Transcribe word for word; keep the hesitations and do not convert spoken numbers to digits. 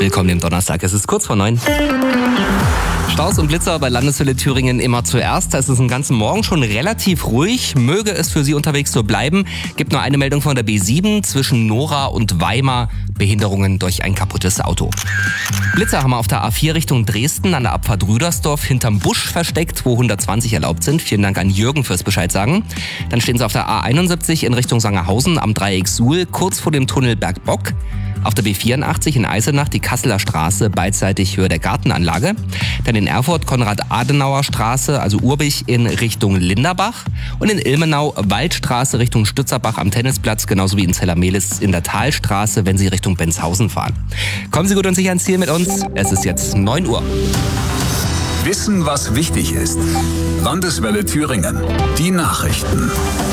Willkommen im Donnerstag, es ist kurz vor neun. Staus und Blitzer bei Landeswelle Thüringen immer zuerst. Es ist den ganzen Morgen schon relativ ruhig. Möge es für Sie unterwegs so bleiben. Gibt nur eine Meldung von der B sieben zwischen Nora und Weimar. Behinderungen durch ein kaputtes Auto. Blitzer haben wir auf der A vier Richtung Dresden an der Abfahrt Rüdersdorf hinterm Busch versteckt, wo hundertzwanzig erlaubt sind. Vielen Dank an Jürgen fürs Bescheid sagen. Dann stehen sie auf der A einundsiebzig in Richtung Sangerhausen am Dreieck Suhl, kurz vor dem Tunnel Bergbock. Auf der B vierundachtzig in Eisenach die Kasseler Straße beidseitig Höhe der Gartenanlage. Dann in Erfurt Konrad-Adenauer-Straße, also Urbich in Richtung Linderbach. Und in Ilmenau Waldstraße Richtung Stützerbach am Tennisplatz, genauso wie in Zellermehlis in der Talstraße, wenn Sie Richtung Benshausen fahren. Kommen Sie gut und sicher ans Ziel mit uns. Es ist jetzt neun Uhr. Wissen, was wichtig ist. Landeswelle Thüringen. Die Nachrichten.